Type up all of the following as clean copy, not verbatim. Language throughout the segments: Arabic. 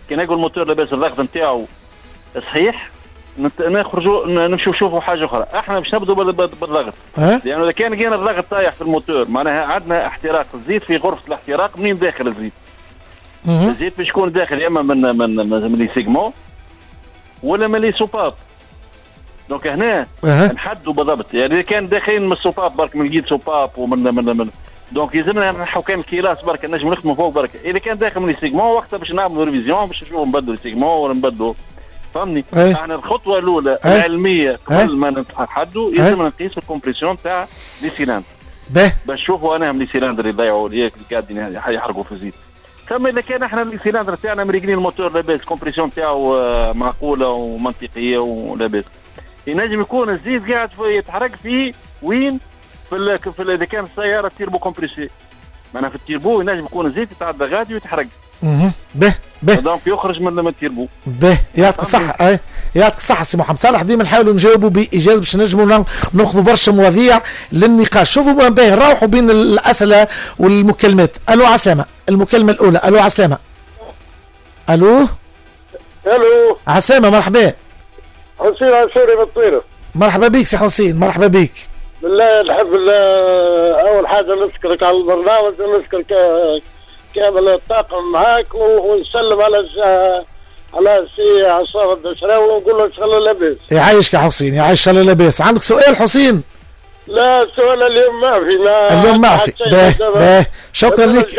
كي نلقوا الموتور لاباس الضغط نتاعو صحيح نخرجوا نمشيو نشوفوا حاجه اخرى. احنا باش نبدو بالضغط، لانه اذا كان لقينا الضغط طايح في الموتور معناها عندنا احتراق الزيت في غرفه الاحتراق. منين داخل الزيت؟ الزيت باش يكون داخل يا اما من لي سيجمون ولا من لي سوباب. دونك هنا نحدوا بالضبط، يعني اذا كان داخلين من السوباب برك من الجيد سوباب من دونك يلزمنا نحو كان الكيلاس برك نجم نخدموا فوق برك. اذا كان داخل من لي سيجمون وقتها باش نعملوا ريفيزيون باش نشوفوا نبدلوا لي سيجمون ولا نبدلوا. فهمني؟ احنا الخطوه الاولى العلميه قبل ما نتحدوا يلزم نقيس الكومبريسيون تاع لي سيلندر باش نشوفوا انا لي سيلندر اللي يضيعوا اللي قاعدين يحرقوا في الزيت. ثم اذا كان احنا لي سيلندر تاعنا مريقلين الموتور لاباس الكومبريسيون تاعو معقوله ومنطقيه ولاباس، ينجم يكون الزيت قاعد يتحرق في وين؟ اذا كان السياره تيربو كومبريسي معناها في التيربو ينجم يكون الزيت يتعدى غادي ويتحرق. به دونك يخرج من التيربو. به يعطيك الصحة. يعطيك الصحة سي محمد صالح. ديما نحاولوا نجاوبوا بإيجاز باش نجموا ناخذوا برشا مواضيع للنقاش. شوفوا باهي نروحوا بين الأسئلة والمكالمات. ألو عسلامة. المكالمة الأولى. ألو عسلامة. ألو عسلامة. مرحبا. حسين عسيري من الطيرة. مرحبا بك سي حسين. مرحبا بك. بالله نحب أول حاجة نشكرك على البرنامج ونشكر كامل الطاقم معاك ونسلم على سي عصام الدشراوي ونقول له ان شاء الله لاباس. يعيشك يا حسين. يعيش الله لاباس. عندك سؤال حسين؟ لا سؤال اليوم ما في. اليوم ما في. باهي شكرا لك.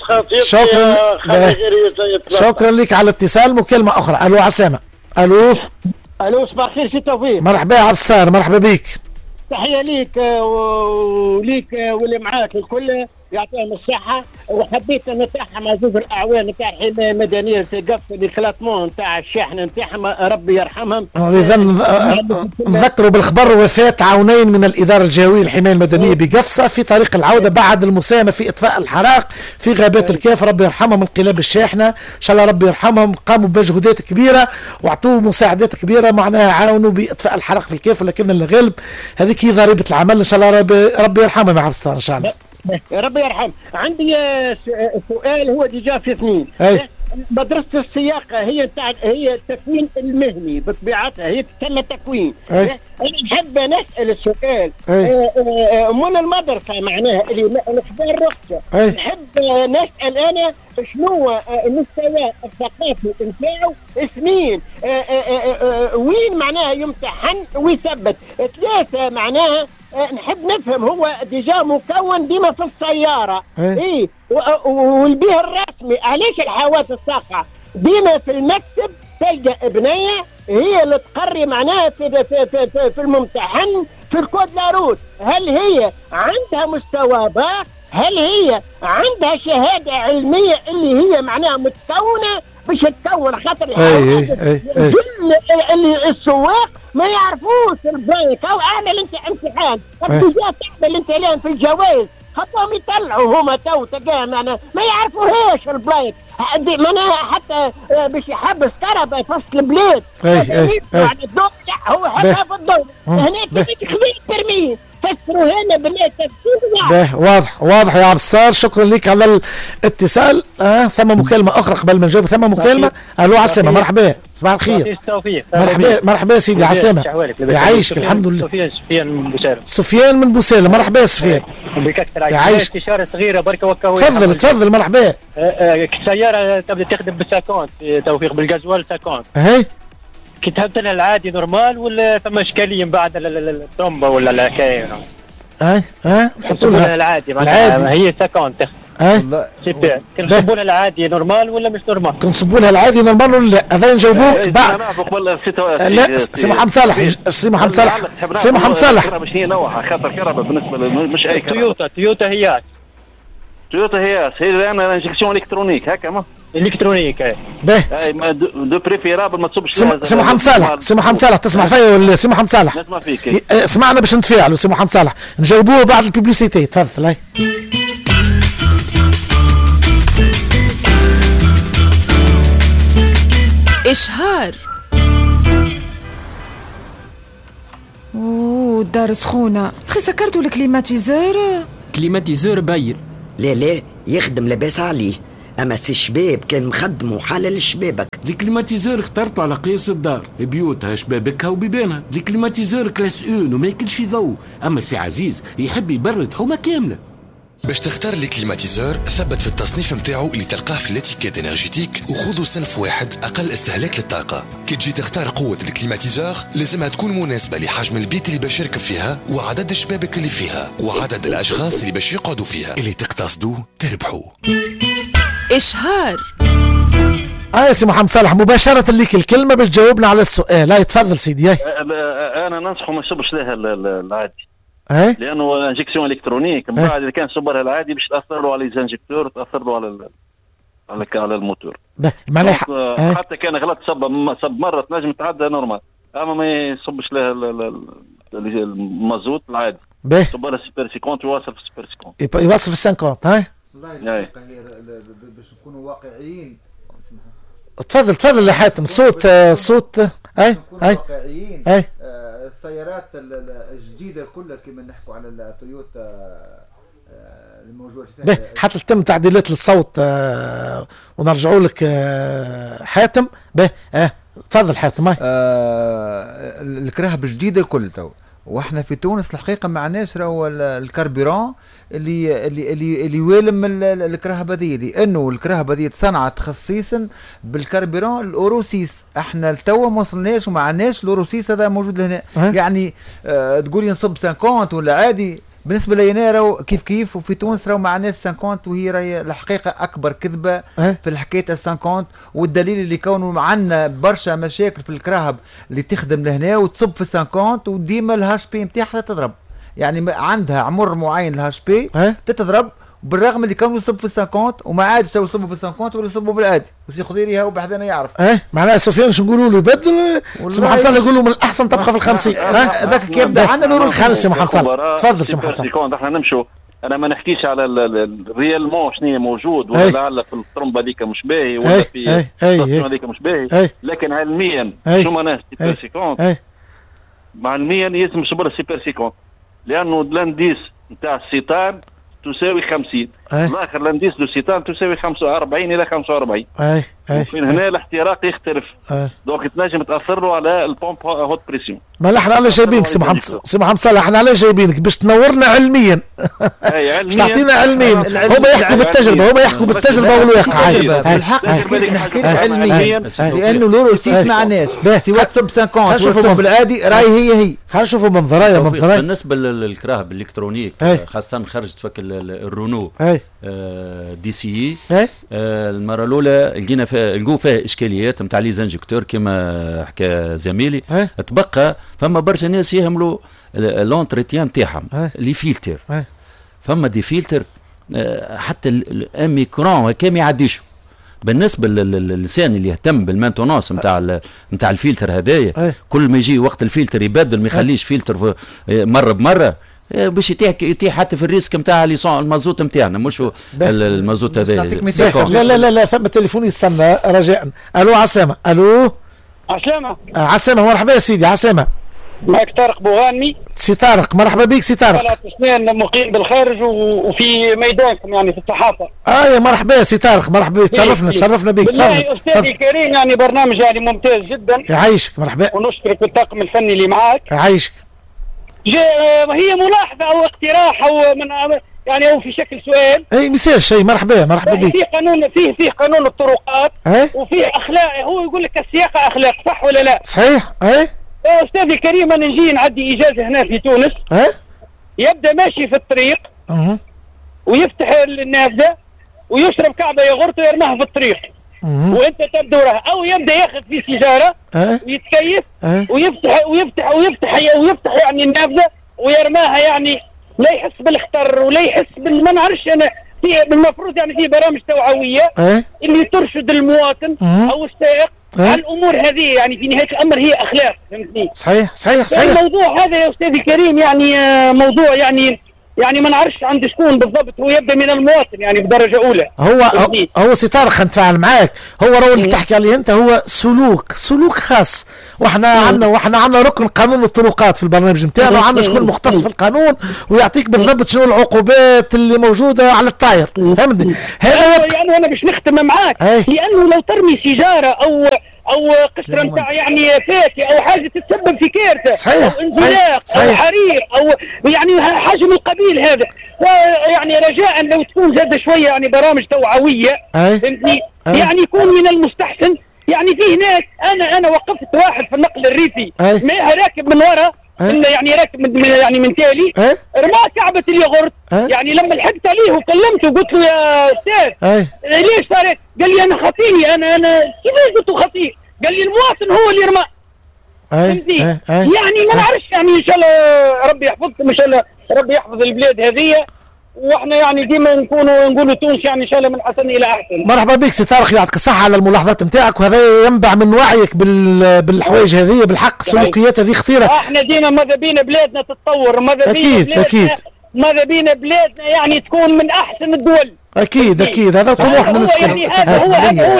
شكرا لك على الاتصال. مكالمة أخرى. ألو عسلامة. ألو صباح الخير سي توفيق. مرحبا يا عبد الستار. مرحبا بك. تحية ليك وليك واللي معاك الكل يعطيهم الصحة. وحبيت نتاعها مع زوج الأعوان نتاع الحماية المدنية في قف الكلاتمون نتاع الشحن نتاعهم ربي يرحمهم. نذكروا بالخبر وفاة عونين من الإدارة الجوية للحماية المدنية بقفصة في طريق العودة بعد المساهمة في إطفاء الحرائق في غابات الكاف. ربي يرحمهم. انقلاب الشاحنة إن شاء الله ربي يرحمهم. قاموا بمجهودات كبيرة وعطوا مساعدات كبيرة معناها عاونوا بإطفاء الحرائق في الكاف، ولكن الغالب هذيك هي ضريبة العمل. إن شاء الله ربي يرحمهم يا عبد الستار إن شاء الله. ربي يرحم. عندي سؤال هو ديجا في اثنين. مدرسة السياقة هي التكوين المهني بطبيعتها هي تسمى تكوين. انا نحب نسأل السؤال من المدرسة معناها اللي نحضر الرخصة نحب نسأل انا شنو المستوى الثقافي نتاعو سنين وين معناها يمتحن ويثبت. ثلاثة معناها نحب نفهم هو ديجا مكون ديما في السيارة والبيه الرسمي علاش الحوادث الساقعة ديما في المكتب تلقى بنية هي اللي تقري معناها في الممتحن في الكود لاروت. هل هي عندها مستوى باق؟ هل هي عندها شهادة علمية اللي هي معناها متكونة باش تكون خاطر اللي السواق ما يعرفوش البريك او اعمل انت امتحان تبدا تعمل انت الان في الجوائز خاطرهم يطلعوا هما تو تلقاهم ما يعرفوهاش البريك معناها حتى باش يحبس كهرباء في وسط البلاد. لا هو حبها في الدولة هنا تجي تخلي الترميم فسروا هنا بالله تفسير واضح يا عبد الستار. شكرا لك على الاتصال. ثم مكالمة أخرى قبل ما نجاوب. ثم مكالمة. ألو عسلامة. مرحبا. صباح الخير. مرحبا سيدي عسلامة. يعيشك الحمد لله. سفيان من بوسالة. مرحبا سفيان. يعيشك. استشارة صغيرة بركة وكا. تفضل مرحبا. السيارة تبدأ تخدم بالساكونت توفيق بالجازوال ساكونت. كي تهبط لها العادي نورمال ولا ثم اشكاليه من بعد الطرمبه ولا الحكايه؟ نحطوا لها العادي هي ساكونت. كنصبوا لها العادي نورمال ولا مش نورمال؟ كنصبوا لها العادي نورمال ولا لا؟ هذا نجاوبوك بعد. لا سي محمد صالح. سي محمد صالح باش هي نوعها خاطر كهرباء بالنسبه مش اي كهرباء. تويوتا هياس هي الان انجكسيون الكترونيك هكا ما الكترونيك. باهي دو بريفيرابل ما تصبش. سي محمد صالح تسمع فيا ولا سي محمد صالح؟ نسمع فيك. اسمعنا باش نتفاعلوا. سي محمد صالح نجاوبوه بعد الببليسيتي. تفضل. هاي إشهار. الدار سخونة. خي سكرتوا الكليماتيزور. كليماتيزور باين. لا يخدم لاباس عليه. اما سي شباب كان مخدم وحلل شبابك. الكليماتيزور اخترته على قياس الدار، بيوتها شبابكها وبيبانها. الكليماتيزور كلاس اون وما ياكلش ضوء، اما سي عزيز يحب يبرد حومه كامله. باش تختار الكليماتيزور ثبت في التصنيف متاعو اللي تلقاه في الاتيكيت انرجيتيك وخذوا صنف واحد اقل استهلاك للطاقه. كي تجي تختار قوه الكليماتيزور لازمها تكون مناسبه لحجم البيت اللي باش يركب فيها وعدد الشبابك اللي فيها وعدد الاشخاص اللي باش يقعدوا فيها. اللي تقتصدوا تربحوا. إشهار. يا سي محمد صالح مباشرة ليك الكلمة باش تجاوبنا على السؤال. هاي تفضل سيدي. أنا ننصحه ما يصبش لها العادي. لأنه انجكسيون إلكترونيك من بعد إذا كان صبرها العادي باش تأثر له على الانجكتور وتأثر له على الموتور. حتى كان غلط صب مرة تنجم تعدى نورمال، أما ما يصبش لها المازوت العادي. صب لها سوبر 50 ويواصل في السوبر 50. يواصل في 50. هاي والله باش نكونوا واقعيين. تفضل يا حاتم. صوت اي واقعيين. السيارات الجديده كلها كما نحكوا على التويوتا الموجود فيها حتى تتم تعديلات للصوت ونرجعوا لك حاتم. تفضل حاتم. الكراهب الجديده الكل تو، واحنا في تونس الحقيقه ما عندناش راهو الكربيرون اللي يوالم الكرهبه هذه، لانه الكرهبه هذه تصنعت تخصيصا بالكربيرون الاورو 6. احنا لتوا ما وصلناش وما عندناش الاورو 6 هذا موجود لهنا. يعني تقولي نصب 50 ولا عادي، بالنسبه لينا راهو كيف وفي تونس راهو ما عندناش 50، وهي راهي الحقيقه اكبر كذبه في الحكايه 50. والدليل اللي كونه عندنا برشا مشاكل في الكراهب اللي تخدم لهنا وتصب في 50 وديما الهاش بي نتاعها تضرب، يعني عندها عمر معين الهاش بي تتضرب، بالرغم اللي كانوا يصبوا في 50 وما عادش يصبوا في 50 ولا يصبوا بالعادي. وسي خضيري هاو بحذانا يعرف. معناها سفيان شو نقولوا له يبدل. سي محمد صالح يقول له من الاحسن تبقى في 50. هذاك كي يبدا عندنا نور خالص. سي محمد صالح تفضل. سي محمد صالح احنا نمشوا. انا ما نحكيش على الريال مو شنو موجود ولا لعل في الطرمبه هذيك مش باهي ولا في الستاسيون هذيك مش باهي، لكن علميا شو معناها سوبر 50 علميا يلزم صبر سوبر 50 لانه لانديس نتاع السيتان تساوي 50، الاخر لانديس دو سيتان تساوي 45 الى 45. وفين هنا الاحتراق يختلف، دونك تنجم تاثر له على البومب هوت بريسيون. ما احنا على جايبينك سي محمد صالح، احنا على جايبينك باش تنورنا علميا. باش تعطينا علميا. هما يحكوا بالتجربه والواقع. الحق نحكي علميا لانه لورو 6 ما عندناش، سواء تصب 50 وتصب بالعادي راهي هي. خلينا نشوفوا منظرايا. بالنسبه للكراهب الالكترونيك خاصه خرجت فك الرونو دي سي المره الاولى لقوا فيها اشكاليات نتاع لي زانجكتور كما حكى زميلي. تبقى فما برشا ناس يهملوا لونتريتيان نتاعهم لي فيلتر. فما دي فيلتر حتى الميكرون هكا ما يعديش. بالنسبه للانسان اللي يهتم بالمانتونونس نتاع الفلتر هذايا، كل ما يجي وقت الفلتر يبدل، ما يخليش فلتر مره بمره باش يتيح حتى في الريسك نتاع المازوت نتاعنا، مش المازوت هذا. لا ثم تليفون يستنى رجاء. الو عسلامة. الو عسلامة. مرحبا يا سيدي. عسلامة. معك طارق بوغاني. سي طارق مرحبا بك سي طارق. 3 سنين مقيم بالخارج وفي ميدانكم يعني في الصحافة. يا مرحبا يا سي طارق. مرحبا بك. تشرفنا بك. والله استاذي الكريم يعني برنامج يعني ممتاز جدا. يعيشك. مرحبا. ونشكرك والطاقم الفني اللي معاك. يعيشك. هي ملاحظة او اقتراح او من يعني او في شكل سؤال. مثال شيء. مرحبا بك. في قانون فيه قانون الطرقات وفيه اخلاق، هو يقول لك السياقة اخلاق، صح ولا لا؟ صحيح. استاذي الكريم انا نجي نعدي اجازة هنا في تونس. يبدا ماشي في الطريق ويفتح النافذة ويشرب كعبة يغرط ويرماها في الطريق وانت تبدو وراه، او يبدا ياخذ في سيجاره ويتكيف ويفتح يعني النافذه ويرماها، يعني لا يحس بالخطر ولا يحس ما نعرفش انا. في المفروض يعني في برامج توعويه اللي ترشد المواطن او السائق على الامور هذه، يعني في نهايه الامر هي اخلاق، فهمتني؟ صحيح. الموضوع هذا يا استاذي الكريم يعني موضوع يعني يعني ما نعرفش عند شكون بالضبط، هو يبدا من المواطن يعني بدرجه اولى. هو سي طارق نتفاعل معاك، هو راهو اللي تحكي عليه انت هو سلوك خاص، واحنا عندنا ركن قانون الطرقات في البرنامج نتاعنا، وعندنا شكون مختص في القانون ويعطيك بالضبط شنو العقوبات اللي موجوده على الطاير، فهمتني؟ هذا يعني انا باش نختم معاك، لانه لو ترمي سيجاره او قشره نتاع يعني فاكهه او حاجه تتسبب في كارثه او انزلاق او حريق او يعني حاجه من القبيل هذا، يعني رجاء لو تكون زاد شويه يعني برامج توعويه، فهمتني؟ يعني يكون من المستحسن، يعني فيه ناس انا وقفت واحد في النقل الريفي ما راكب من ورا يعني راكب من تالي رمى كعبه الياغورت، يعني لما لحقت عليه وكلمته قلت له يا استاذ ليش صارت؟ قال لي انا خطيني، انا كيفاش قلت له خطيني؟ قال لي المواطن هو اللي رمى، فهمتني؟ يعني ما نعرفش، يعني ان شاء الله ربي يحفظكم، ان شاء الله ربي يحفظ البلاد هذه، واحنا يعني ديما نقولوا تونس يعني ان شاء الله من حسن الى احسن. مرحبا بك سي طارق، يعطيك الصحه على الملاحظات نتاعك، وهذا ينبع من وعيك بالحوايج هذه، بالحق السلوكيات هذه خطيره. احنا ديما ماذا بينا بلادنا تتطور، ماذا بينا بلادنا يعني تكون من احسن الدول. اكيد هذا طموح من يعني هذا هو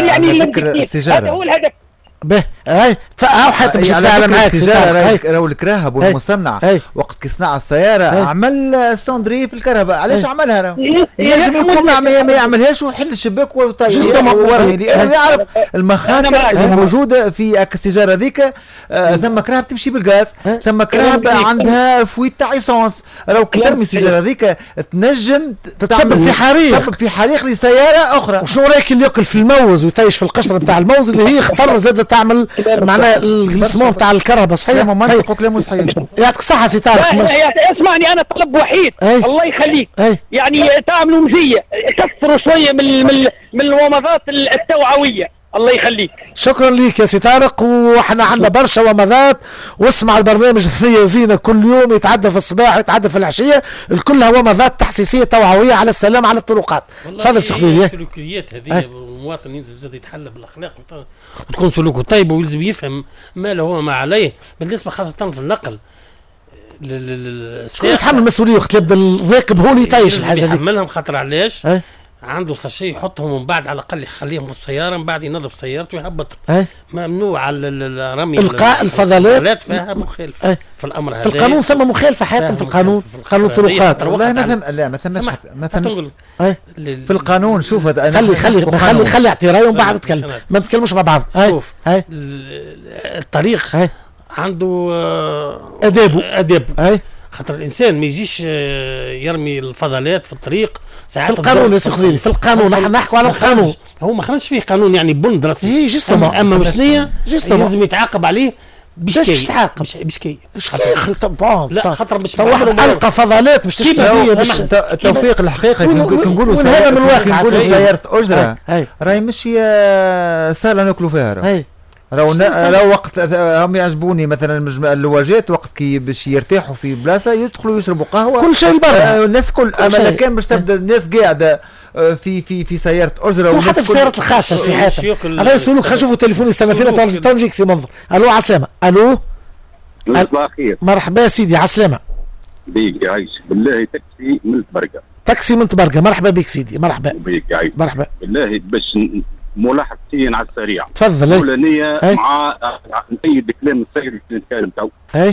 هذا هو الهدف. به حتى مش تفاعل معاك راهو الكراهب والمصنع وقت كي صنع السياره عمل سوندري في الكهرباء، علاش عملها راهو؟ ينجم يكون ما يعملهاش ويحل الشباك ويطير لانه يعرف المخاطر الموجوده في السيجاره ذيك. ثم كراهب تمشي بالغاز، ثم كراهب عندها فويت تاع ايسونس، راهو كي ترمي السيجاره ذيك تنجم تتسبب في حريق لسياره اخرى. وشنو رايك اللي ياكل في الموز ويطيش في القشره نتاع الموز اللي هي خطر زادت تعمل معناها الجلسمون تاع الكهرباء؟ صحيح منطق كلامه صحيح. يعطيك الصحه سي طارق. اسمعني انا طلب وحيد الله يخليك، يعني تعملوا مزيه كثروا شويه من الومضات التوعويه، الله يخليك. شكرا ليك يا سي طارق، واحنا عندنا برشا ومضات، واسمع البرنامج الثنية زينة كل يوم يتعدى في الصباح ويتعدى في العشية، الكلها ومضات تحسيسية توعوية على السلام على الطرقات. تفضل شيخ خضير. السلوكيات هذه المواطن ينزل زاد يتحلى بالاخلاق وتكون سلوكه طيب، ويلزم يفهم ما له وما عليه، بالنسبة خاصة في النقل. شكون يتحمل مسؤولية وقت يبدا الراكب هو اللي يطيش الحاجة هذيك؟ يحملهم خاطر علاش؟ عنده ساشي يحطهم ومن بعد على الاقل يخليهم في السياره، من بعد ينظف سيارته ويهبطهم. ممنوع على الرمي القاء الفضلات فيها مخالفه في الامر هذا. في القانون ثم مخالفه حتى في القانون، قانون الطرقات. والله مثلا في القانون. شوف خلي اعتراضي ومن بعد نتكلم، ما نتكلموش مع بعض. شوف الطريق عنده اداب خاطر الانسان ما يجيش يرمي الفضلات في الطريق ساعات. في القانون يا سي في القانون نحن نحكوا على القانون، هو ما خرجش فيه قانون يعني بند رسمي. اما مشنيه لازم يتعاقب عليه باش تعاقب بشكي طبعا. لا خاطر باش القى فضلات باش تشتري التوفيق الحقيقي كنقولوا هذا من الواقع. سيارة أجرة راهي ماشي سهلة ناكلوا فيها. لو وقت هم يعجبوني مثلا اللواجات وقت كي باش يرتاحوا في بلاصه يدخلوا يشربوا قهوه كل شيء برا الناس كل اما كان باش تبدا الناس قاعده في سياره اجره وحتى في سيارات الخاصه سي حاتم. هذا يسولوك خلينا نشوفوا تليفون السنه فينا تو نجيك سي منظر. الو عسلامه. الو صباح الخير. مرحبا سيدي عسلامه بيك يعيش بالله. تاكسي من تبرقه. تاكسي من تبرقه. مرحبا بك سيدي. مرحبا بيك يعيش. مرحبا بالله باش ملاحظتين على السريع. تفضل. الاولانيه مع نأيد كلام السيد اللي نتكلم تو.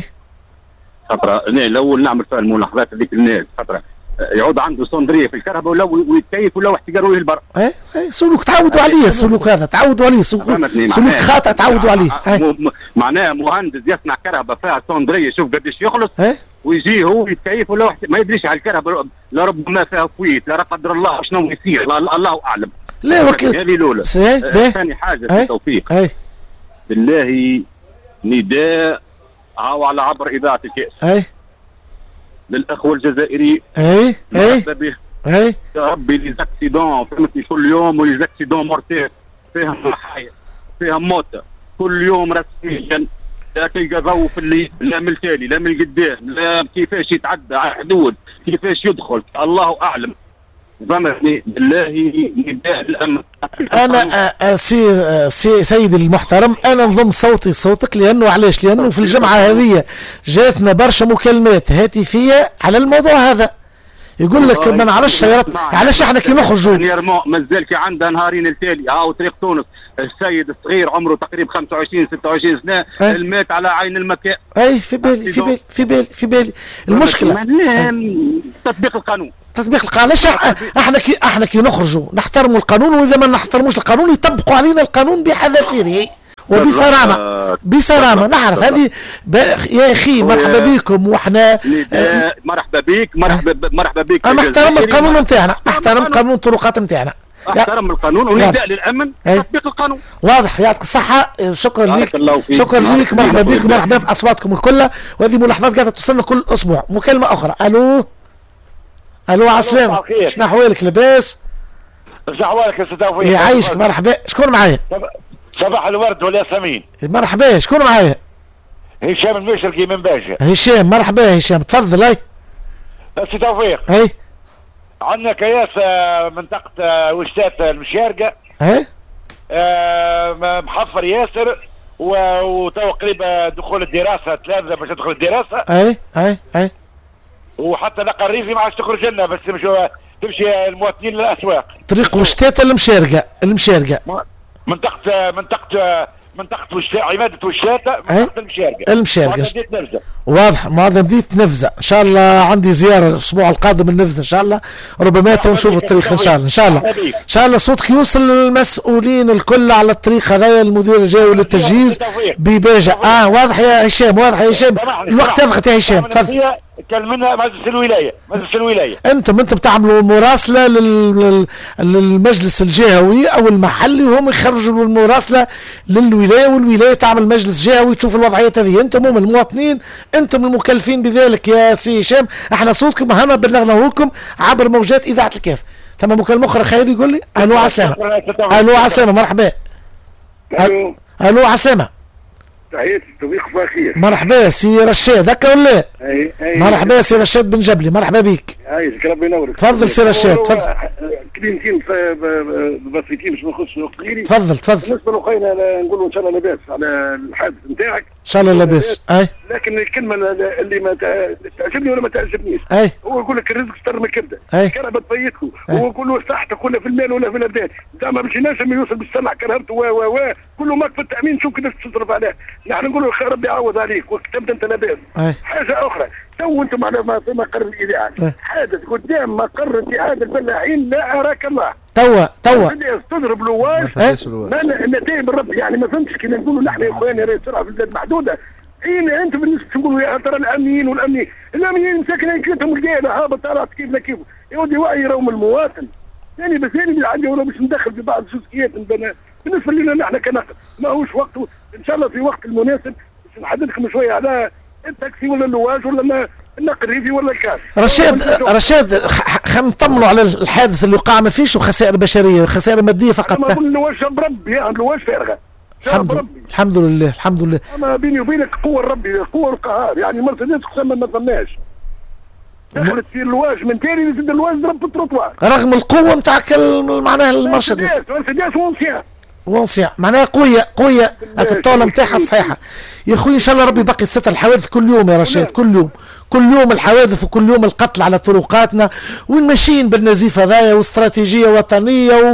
خاطر انا الاول نعمل فيها الملاحظات هذيك الناس، خاطر يعود عنده صندريه في الكهرباء ويتكيف ولا احتقروه البر. سلوك تعودوا عليه، السلوك هذا تعودوا عليه، سلوك خاطئ تعودوا عليه. معناه مهندس يصنع كهرباء فيها صندريه شوف قديش يخلص، ويجي هو يتكيف ولا ما يدريش على الكهرباء، لا ربما فيها فويت، لا قدر الله شنو يصير، الله اعلم. لا وكيل هذه الاولى. ثاني حاجه في التوفيق بالله نداء هاو على عبر اذاعه الكاس للاخوه الجزائريين. يا ربي لي زاكسيدون فهمتني كل يوم، ولي زاكسيدون مورتير فيها محايا فيها موتى كل يوم رسميا. لا تلقى ضوء في الليل، لا من التالي لا من القدام، لا كيفاش يتعدى على الحدود، كيفاش يدخل، الله اعلم. ضمني بالله نداء الامن. انا سيدي المحترم، انا نضم صوتي صوتك، لانه علاش؟ لانه في الجمعه هذه جاتنا برشا مكالمات هاتفيه على الموضوع هذا، يقول لك ما نعرفش سيارات. علاش احنا كي نخرجوا مازال في عندها نهارين التالي طريق تونس السيد الصغير عمره تقريبا 25 26 سنه المات على عين المكان. اي في بالي المشكله تطبيق القانون. علاش احنا كي نخرجوا نحترموا القانون، واذا ما نحترموش القانون يطبقوا علينا القانون بحذافيره وبصرامه. نعرف هذه يا اخي. مرحبا بكم واحنا مرحبا بك. انا احترم القانون نتاعنا، احترم قانون الطرقات نتاعنا، احترم القانون ونداء للامن تطبيق القانون. واضح. يعطيك الصحه. شكرا لك. شكرا لك. مرحبا بكم. مرحبا باصواتكم الكل. وهذه ملاحظات قاعده توصلنا كل اسبوع. مكالمه اخرى. الو عسلامة. شنو احوالك؟ لاباس؟ شنو احوالك يا سي توفيق؟ يعيشك. مرحبا. شكون معايا؟ صباح الورد والياسمين. مرحبا. شكون معايا؟ هشام المشرقي من باشا. هشام. مرحبا هشام. تفضل. اي سي توفيق. اي عندنا كياس منطقة وشتات المشارقة. اي محفر ياسر وتو قريب دخول الدراسة 3 باش تدخل الدراسة. اي وحتى نقل الريفي ما عادش تخرج لنا، بس تمشي المواطنين للاسواق. طريق وشتات المشارقة. منطقة وشتات، عمادة وشتاتة، منطقة المشارقة. واضح. ماذا بديت نفزة ان شاء الله. عندي زيارة الاسبوع القادم النفزة ان شاء الله، ربما نشوف الطريق ان شاء الله. صوتك يوصل للمسؤولين الكل على الطريق هذايا، المدير الجوي للتجهيز بباجة. واضح يا هشام. الوقت يضغط يا هشام. تفضل. كلمنا مجلس الولايه. انتم بتعملوا مراسله للمجلس الجهوي او المحلي، وهم يخرجوا المراسله للولايه، والولايه تعمل مجلس جهوي تشوف الوضعيات هذه. انتم هم المواطنين، انتم المكلفين بذلك يا سي هشام. احنا صوتكم هنا بلغناهوكم عبر موجات اذاعه الكاف. ثم مكالمه اخرى. خير يقول لي الو عسلامه. مرحبا. الو عسلامه. تحياتي توفيق فاخير. مرحبا سي رشاد. هكا ولا؟ اي مرحبا سي رشاد بن جبلي. مرحبا بك. عايشك ربي ينورك. تفضل سي رشاد. تفضل. كلمتين بسيطين باش ما نخش في وقت غيري. تفضل. بالنسبه لاخوينا نقولوا ان شاء الله لاباس على الحادث نتاعك. ان شاء الله لاباس. لكن الكلمه اللي ما تعجبني ولا ما تعجبنيش، هو يقول لك الرزق ستر من الكبده. كرهبه بيتكم. هو يقول له صحتك ولا في المال ولا في الابدان. انت ما مشيناش ما يوصل بالسمع كرهبته كله ماك في التامين. شوف كيفاش تصرف عليه. نحن نقول له ربي يعوض عليك وكتبت انت لاباس. حاجه اخرى، تو انتم على في مقر الاذاعه حادث قدام مقر اتحاد الفلاحين لا اراك الله. توا تضرب لواش نتائج بالرب. يعني ما فهمتش كي نقولوا نحن يا اخواني راهي السرعه في البلاد محدوده. انت بالنسبه تقولوا يا ترى الامنيين الامنيين مساكنين كلتهم رجاله هابط طلعت كيف يودي وعي راهم المواطن. ثاني بس عندي ولا باش ندخل في بعض الجزئيات بالنسبه لنا نحن كنقل ما هوش وقته. ان شاء الله في وقت المناسب باش نحدد لكم شويه على التاكسي ولا اللواج ولا النقل الريفي ولا الكاس. رشاد خلينا نطمنوا على الحادث اللي وقع. ما فيش خسائر بشريه، خسائر ماديه فقط. انا نقول اللواج بربي اللواج فارغه. الحمد لله. اما بيني وبينك قوه الربي، قوه القهار. يعني مرسيدس قسما ما ثماش دخلت في اللواج من تاني نزيد اللواج ضرب في التروطوار رغم القوه نتاعك معناها المرسيدس وانصيع معناها قويه الطاوله نتاعها الصحيحه. يا خويا ان شاء الله ربي باقي الستر. الحوادث كل يوم يا رشاد، كل يوم الحوادث وكل يوم القتل على طرقاتنا، والماشيين بالنزيف هذايا واستراتيجيه وطنيه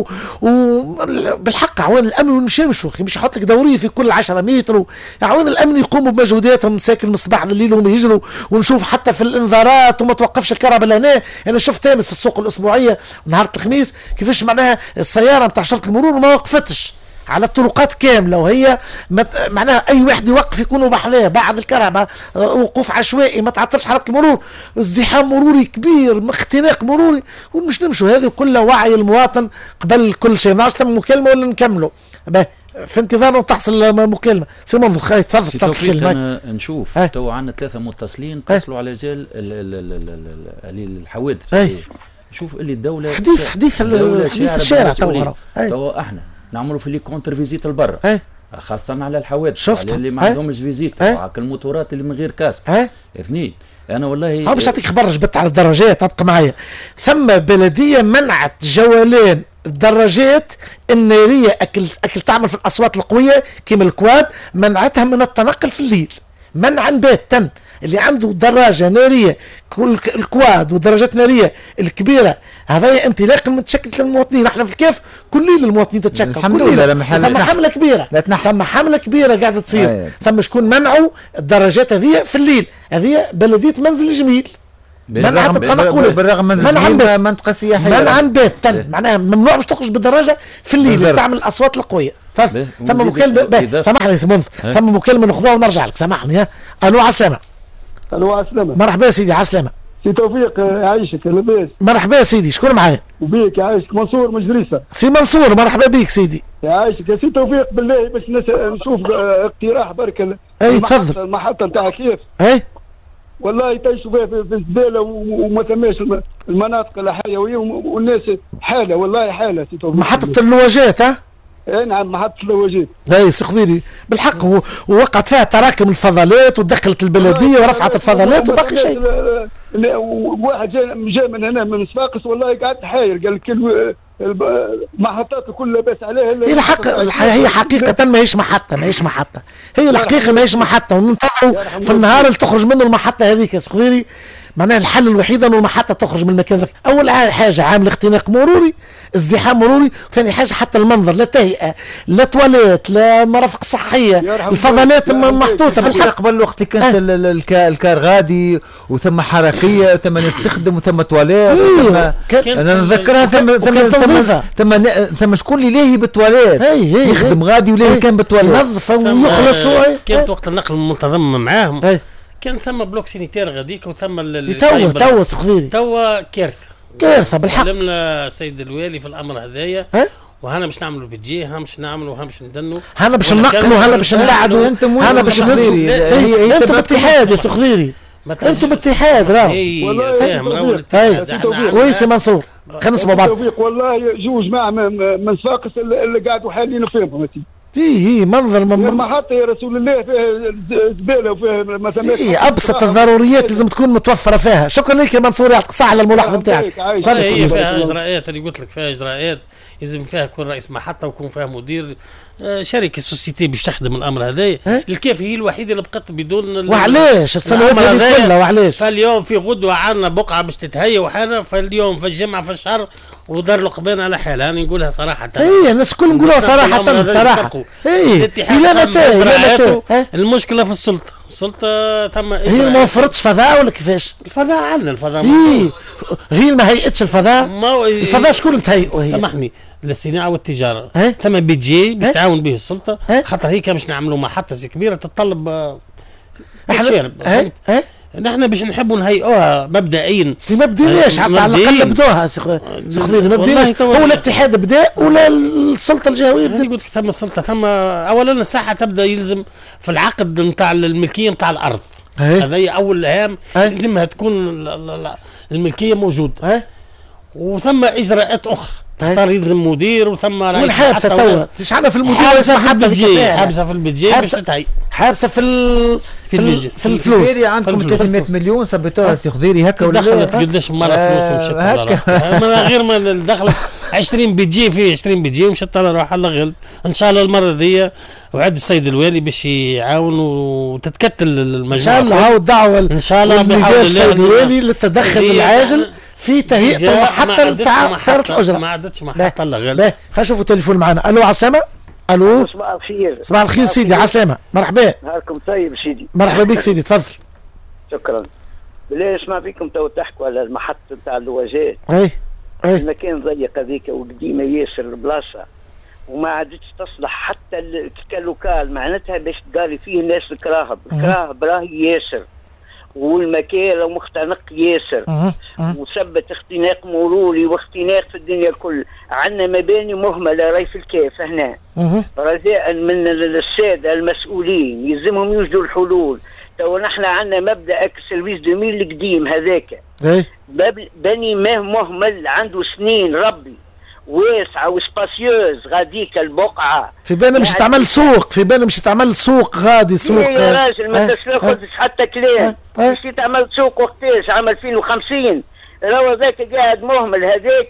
وبالحق عوان الامن نمشوا مش يحط لك دوريه في كل 10 متر. عوان الامن يقوموا بمجهوداتهم مساكن من صباح الليل وهم يجروا، ونشوف حتى في الانذارات وما توقفش الكهرباء لهنا. انا شفت امس في السوق الاسبوعيه نهار الخميس كيفاش معناها السياره نتاع شرطه المرور ما وقفتش على الطرقات كامله، وهي معناها اي واحد يوقف يكونوا بحذاه بعد الكهرباء، وقوف عشوائي ما تعطلش حركه المرور، ازدحام مروري كبير، اختناق مروري، ومش نمشوا. هذه كلها وعي المواطن قبل كل شيء. ما عادش ثم مكالمه ولا نكملوا في انتظار تحصل مكالمه. سي منظر خير تفضل. انا نشوف تو عندنا 3 متصلين اتصلوا على رجال الحوادث. نشوف اللي الدوله حديث الشارع تو احنا نعملوا في لي كونتر فيزيت البرا خاصة على الحوادث شفت اللي ما عندهمش فيزيت وعلى الموتورات اللي من غير كاسك. اثنين انا والله باش نعطيك خبر جبت على الدراجات. ابقى معايا. ثم بلديه منعت جولان الدراجات الناريه اكل تعمل في الاصوات القويه كيما الكواد، منعتها من التنقل في الليل منعا باتا اللي عنده دراجه ناريه كل الكواد ودراجات ناريه الكبيره، هذا انطلاق المتشكل للمواطنين. احنا في الكيف كل ليله المواطنين تتشكل الحمد كل لله. ثم حمله كبيره، ثم حمله كبيره قاعده تصير، ثم شكون منعوا الدراجات هذه في الليل، هذه بلديه منزل الجميل منعت التنقل بالرغم من منطقه سياحيه منعا باتا، معناها ممنوع باش تخرج بالدراجه في الليل تعمل الاصوات القويه. ثم مكالمه سامحني سي منذر، ثم مكالمه ناخذوها ونرجع لك سامحني. ها الو عسلامه. الو عسلامه. مرحبا سيدي عسلامه. سي توفيق يعيشك لاباس. مرحبا سيدي شكون معايا؟ وبيك يعيشك منصور مجريسه. سي منصور مرحبا بيك سيدي. يعيشك يا سي توفيق بالله باش نشوف اقتراح برك. اي تفضل. المحطه نتاع كيف. اي والله تعيشوا فيها في الزباله وما ثماش المناطق الحيويه والناس حاله والله حاله سي توفيق. محطه اللواجات ها؟ اي نعم محطه اللواجات. اي سي خضيري بالحق ووقعت فيها تراكم الفضلات ودخلت البلديه ورفعت الفضلات وباقي شيء. واحد جاء من هنا من صفاقس والله قاعد حاير قال المحطات كلها باس عليها. هي حقيقة ماهيش محطة، هي الحقيقة ماهيش محطة، وننتظروا في النهار اللي تخرج منه المحطة هذيك يا صغيري. معناها الحل الوحيد انه المحطة تخرج من المكان ذاك. أول حاجة عامل اختناق مروري، ازدحام مروري، ثاني حاجة حتى المنظر، لا تهيئة لا تواليت لا مرافق صحية، الفضلات محطوطة بالحق. قبل الوقت كانت الكار غادي وثم حركية ثم نستخدم وثم تواليت. أنا نذكرها ثم شكون اللي لاهي بالتواليت يخدم غادي ولاهي كان بالتواليت ينظف ويخلص. كانت وقت النقل المنتظم معاهم كان ثم بلوك سينيتير غاديك وثم توا سخذيري توا كارثه بالحق. علمنا السيد الوالي في الامر هذايا وهنا باش نعملوا بيدجي، هنا باش نعملوا، هنا باش ندنوا، هنا باش ننقلوا، هنا باش نلعبوا، هنا باش ننزلوا. انتم باتحاد يا سخذيري، انتم باتحاد راهو. والله فاهم راهو الاتحاد. وي سي منصور خلينا نسمعوا بعض. والله جوج مع من صفاقس اللي قاعدوا حالين فيهم. هي منظر المحطة يا رسول الله فيها زبالة وفيها مثلا أبسط الضروريات لازم تكون متوفرة فيها. شكرا لك يا منصور يعطيك الصحة على الملاحظة نتاعك. هي فيها إجراءات اللي قلت لك، فيها إجراءات لازم فيها يكون رئيس محطة ويكون فيها مدير شركة سوسيتي باش تخدم الأمر هذا. الكيف هي الوحيدة اللي بقت بدون. وعلاش السنوات هذه كلها وعلاش؟ فاليوم في غدوة عندنا بقعة باش تتهيأ وحنا، فاليوم في الجمعة في الشهر ودار القبان على حالها. أنا نقولها صراحة. هي الناس الكل نقولها صراحة بصراحة. الاتحاد المشكلة في السلطة ثم هي ما وفرتش فضاء ولا كيفاش؟ الفضاء عندنا الفضاء هي ما هيئتش الفضاء. الفضاء شكون اللي تهيئه؟ سامحني للصناعة والتجارة ثم بيجي باش تعاون به السلطة، خاطر هيك باش نعملوا محطة كبيرة تتطلب نحن باش نحبوا نهيئوها مبدئيا. مبدئياش حتى على الاقل بدوها سخذيني مبدئيا. هو الاتحاد بدا ولا السلطه الجهويه بدا؟ قلت لك ثم السلطه ثم اولا الساحه تبدا يلزم في العقد نتاع الملكيه نتاع الارض. هذه اول هام لازمها تكون الملكيه موجوده. وثم اجراءات اخرى تختار يلزم مدير وثم رئيس حابسه توا تشعلنا في المدير حابسه في البيجي باش تتهي حابسه في الفلوس. عندكم 300 مليون ثبتوها سي خضيري هكا ولا دخلت قداش مره فلوس ومشت غير ما دخلت 20 بيجي في 20 بيجي ومشت على روحها الله غلط. ان شاء الله المره ذي وعد السيد الوالي باش يعاون وتتكتل المجموعه. ان شاء الله هاو الدعوه ان شاء الله بحول السيد الوالي للتدخل العاجل في تهيئة المحطة نتاع صارت الأجرة. ما عادتش محطة الله غير. خلينا نشوفوا التليفون معنا. ألو عسلامة. ألو صباح الخير. صباح الخير سيدي عسلامة مرحبا. نهاركم طيب سيدي. مرحبا بك سيدي تفضل. شكرا. بالله اسمع فيكم تو تحكوا على المحطة نتاع اللواجات. المكان ضيق هذيك وقديمة ياسر البلاصة وما عادتش تصلح حتى كلوكال معناتها باش تقاري فيه الناس الكراهب راهي ياسر. والمكان مختنق ياسر وثبت اختناق مروري واختناق في الدنيا الكل. عندنا مباني مهمله راهي في الكيف هنا. رجاء من الساده المسؤولين يلزمهم يوجدوا الحلول. تو نحن عندنا مبدا اكس سيرفيس 2000 القديم هذاك بني مهمل عنده سنين ربي واسعه وسباسيوز غاديك البقعه. في بالنا مش تعمل سوق، في بالنا مش تعمل سوق غادي سوق. يا راجل ما تاخذش حتى كلام. مش تعمل سوق وقتاش عام 2050 راهو ذاك قاعد مهمل هذاك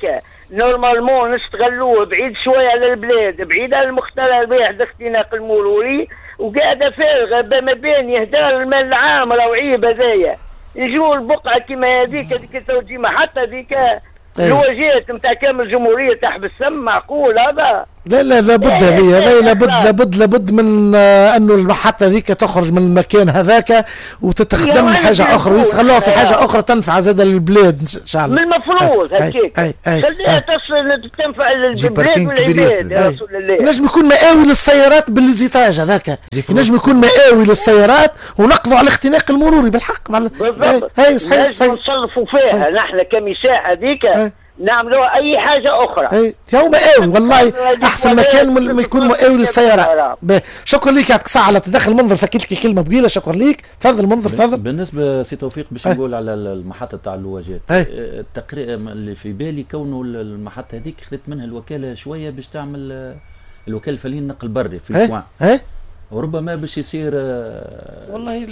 نورمالمون نستغلوه بعيد شويه على البلاد، بعيد على المختلط به حدث اختناق المروري، وقاعده فارغه ما بين يهدر المال العام. راهو عيب هذايا. يجوا البقعه كيما هذيك تجي محطه هذيك الواجهات نتاع كامل الجمهوريه تحبس السم، معقول هذا؟ لا لابد هذه لابد من انه المحطه هذيك تخرج من المكان هذاك وتتخدم حاجه اخرى ويستغلوها في حاجه اخرى تنفع زاد للبلاد ان شاء الله. من المفروض هكاك خليها تصل تنفع للبلاد والعباد يا رسول الله. نجم يكون مآوي للسيارات بالزيتاج هذاك، نجم يكون مآوي للسيارات ونقضوا على الاختناق المروري بالحق. بالضبط. صحيح نصرفوا فيها نحن كمساحه هذيك نعملوا اي حاجه اخرى. هو مقاوي والله احسن مكان من يكون مقاوي للسيارات. شكرا لك، يعطيك الصحه على تدخل منظر، فكيت لك كلمه بقيله، شكرا لك. تفضل منظر تفضل. بالنسبه سي توفيق باش نقول على المحطه تاع اللواجات، التقرير اللي في بالي كونه المحطه هذيك خذت منها الوكاله شويه باش تعمل الوكاله الفنيه النقل بري في الكوان، وربما باش يصير والله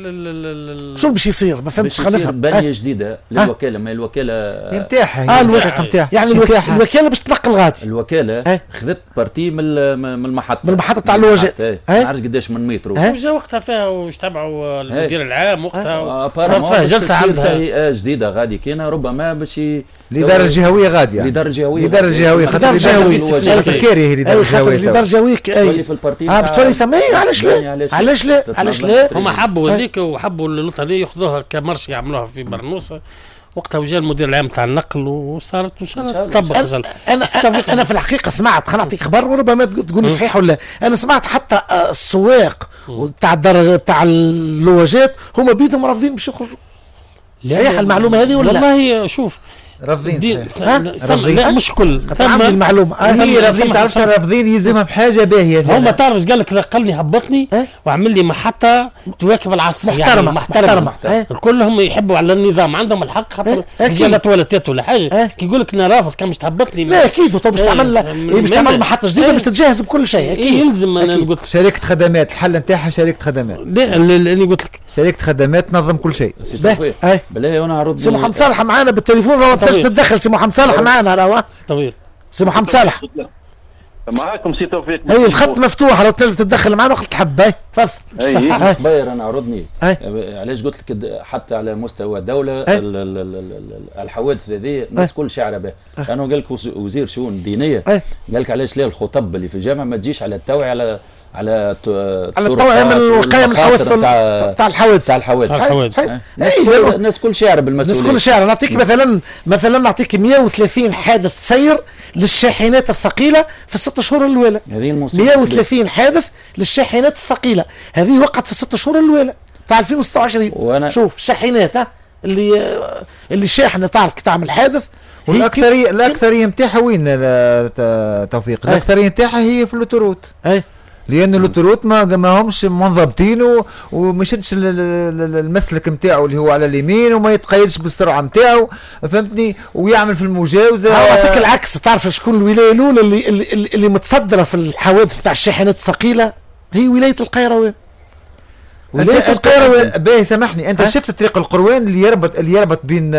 شو باش يصير؟ ما فهمتش. خلينا نفهم. بنيه جديده للوكاله، ما الوكاله نتاعها الوكاله نتاعها يعني الوكاله باش تنقل غادي. الوكاله خذت بارتي من المحطه، من المحطه تاع اللواجات. ما نعرفش قداش من مترو. وجا وقتها فيها واجتمعوا المدير العام وقتها صارت فيها جلسه عندها جديده غادي كاينه، ربما باش الاداره الجهويه غاديه. الاداره الجهويه خاطر الكاري هي الاداره الجهويه في البارتي علاش لا هما حبوا هذيك وحبوا اللوطه دي ياخذوها كمرش يعملوها في برنوسه. وقتها وجا المدير العام تاع النقل وصارت ان شاء الله تطبق. انا في الحقيقه سمعت، خليني نعطيك خبر وربما تقول صحيح ولا. انا سمعت حتى السواق تاع اللواجات هما بيدهم رافضين باش يخرجوا. صحيح المعلومه هذه ولا؟ والله شوف رافضين. لا مش كل عندي المعلومه هي رافضين. تعرفش رافضين يلزمها بحاجه باهيه. هم تعرف قال لك قالني هبطني وعمل لي محطه تواكب العصر محترمه. كلهم يحبوا على النظام، عندهم الحق خاطر رجال تواليتات ولا حاجه كي يقول لك انا رافض كان مش تهبطني. لا اكيد باش تعمل محطه جديده باش تتجهز بكل شيء. اكيد يلزم. انا قلت شركه خدمات، الحل نتاعها شركه خدمات. اللي قلت لك شركه خدمات تنظم كل شيء. بالله وانا عرض سي محمد صالح معانا بالتليفون. تتدخل سي محمد صالح معانا راهو. طويل سي محمد صالح معاكم سي توفيق. هي الخط مفتوح لو تنجم تتدخل معنا وقت تحب. تفضل. خبير انا عرضني علاش قلت لك حتى على مستوى الدوله الحوادث هذه الناس كل شعره به. انا قال لك وزير شؤون دينيه قال لك علاش لا الخطب اللي في الجامع ما تجيش على التوعيه على التوعيه من الوقايه من الحوادث تاع الحوادث. الناس كل شعر بالمسؤوليه. الناس كل شعر. نعطيك مثلا نعطيك 130 حادث سير للشاحنات الثقيله في ال6 شهور الاولى. 130 حادث للشاحنات الثقيله هذه وقعت في ال6 شهور الاولى تاع 2026. شوف الشاحنات اللي شاحنه تعرف تعمل حادث. الاكثريه نتاعها وين توفيق؟ الاكثريه نتاعها هي في الاوتوروت. لان اللوتروت ما همش منضبطين وما يشدش المسلك نتاعو اللي هو على اليمين وما يتقيدش بالسرعه نتاعو، فهمتني، ويعمل في المجاوزه. اعطيك العكس. تعرف شكون الولايه الاولى اللي متصدره في الحوادث بتاع الشاحنات الثقيله؟ هي ولايه القيروان. ولايه القيروان. باهي سامحني، انت شفت طريق القروان اللي يربط بين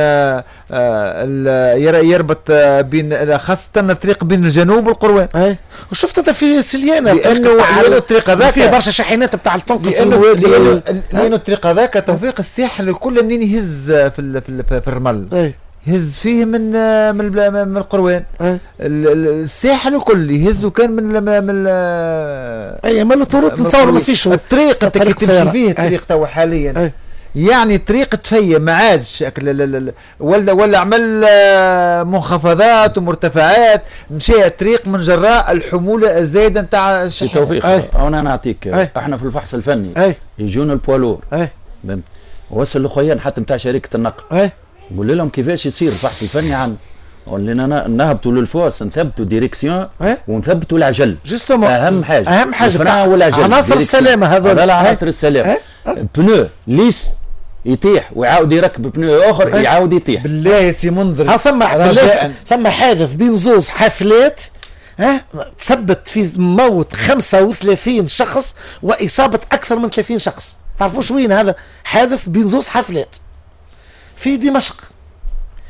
بين خاصه الطريق بين الجنوب والقروان. وشفت انت في سليانه لانه الطريق هذاك فيه برشا شاحنات بتاع الطنق في الوادي. لانه الطريق هذاك توفيق الساحل الكل منين يهز في الرمل يهز فيه من القروان. الساحل الكل يهزوا كان من اي ما الاوتوروت نتصور ما فيش الطريق انت كي تمشي فيه الطريق توا حاليا يعني طريق تفيا ما عادش ولا عمل منخفضات ومرتفعات، مشى الطريق من جراء الحموله الزايده نتاع الشحن. توفيق انا نعطيك احنا في الفحص الفني يجونا البوالور وصل الاخوان حتى نتاع شركه النقل نقول لهم كيفاش يصير الفحص الفني عندنا، قول لنا نهبطوا للفوس نثبتوا ديريكسيون ونثبتوا العجل. اهم حاجه عناصر السلامه هذول عناصر السلامه. بنو ليس يطيح ويعاود يركب بنو اخر يعاود يطيح. بالله يا سي منذر ثم حادث بين زوز حافلات تثبت في موت 35 شخص واصابه اكثر من 30 شخص. تعرفوش وين هذا؟ حادث بين زوز حافلات في دمشق.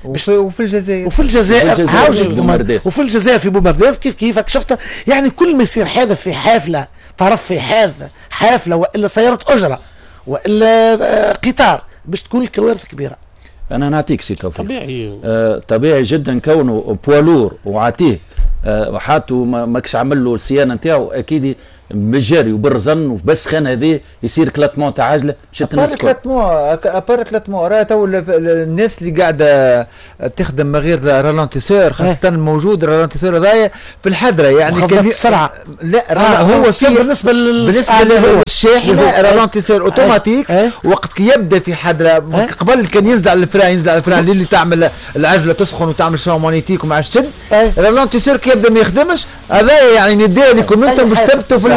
وفي الجزائر وفي الجزائر وفي الجزائر في بومرداس كيفك شفت. يعني كل ما يصير حادث في حافله ترفي حافله والا سياره اجره والا قطار باش تكون الكوارث كبيره. انا نعطيك سي توفيق. طبيعي طبيعي جدا كونه بوالور وعاتيه وحاطه ماكش عمل له الصيانه نتاعو اكيد بالجري وبالرزن وبسخن هذه يصير كلاتمون تاع عجله باش تنسكر. ابار كلاتمون راه تو الناس اللي قاعده تخدم من غير رالونتيسور خاصه الموجود الرالونتيسور هذايا في الحضره يعني كان السرعه. لا هو بالنسبه للشاحنه رالونتيسور اوتوماتيك وقت يبدا في حضره قبل كان ينزل على الفران اللي تعمل العجله تسخن وتعمل شون مانيتيك وما عادش تشد الرالونتيسور كي يبدا ما يخدمش هذايا يعني ندير لكم انتم باش تبتوا في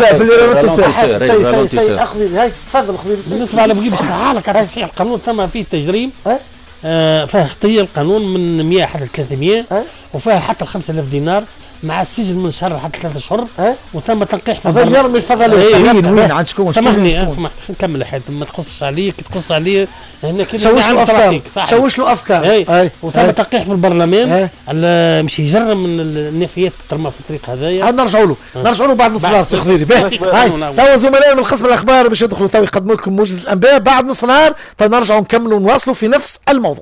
سي اخذي هاي تفضل اخذي. بالنسبه على بقي باش نصحح لك على تصحيح القانون ثم فيه تجريم فيه اختيار القانون من 100 حتى 300 وفيها حتى 5000 دينار مع السجن من شهر حتى 3 اشهر وثم تنقيح في هذا يرمي الفضل. وين عند شكون؟ سامحني اسمح نكمل الحد ما تقصش عليه كي تقص عليه هنا كي شوش له افكار وثم تنقيح في البرلمان مش يجرم من النفايات ترمى في الطريق هذايا. نرجعوا له بعد نصف نهار سي خضيري. هاي توا زملائنا من القسم الاخبار باش يدخلوا تو يقدموا لكم موجز الانباء بعد نصف نهار نرجعوا نكملوا ونواصلوا في نفس الموضوع.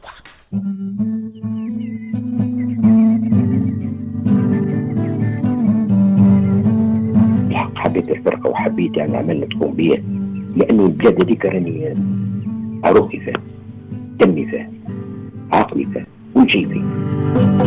حبيت الفرقه وحبيت يعني عملنا تكون بيه لانه البلاد هذيك راني عروقي فيها دمي فيها عقلي فيها وجيبي.